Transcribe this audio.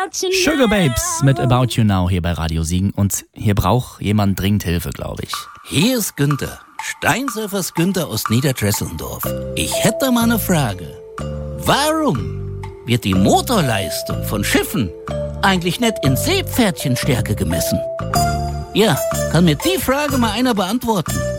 About You Now. Sugar Babes mit About You Now hier bei Radio Siegen. Und hier braucht jemand dringend Hilfe, glaube ich. Hier ist Günther, Steinsurfers Günther aus Niederdresselndorf. Ich hätte mal eine Frage. Warum wird die Motorleistung von Schiffen eigentlich nicht in Seepferdchenstärke gemessen? Ja, kann mir die Frage mal einer beantworten?